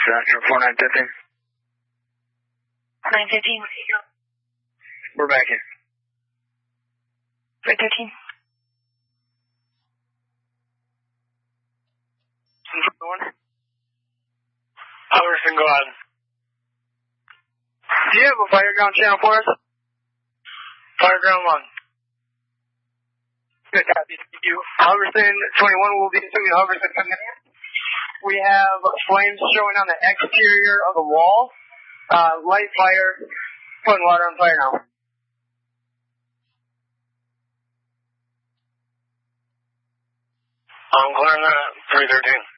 Roger, 4915. 915. We're back in. 313. Hoverson, go on. Do you have a fire ground channel for us? Fire ground 1. Good copy. Thank you. Hoverson 21 will be assuming Hoverson coming in. We have flames showing on the exterior of the wall. Light fire. Putting water on fire now. I'm clearing that 313.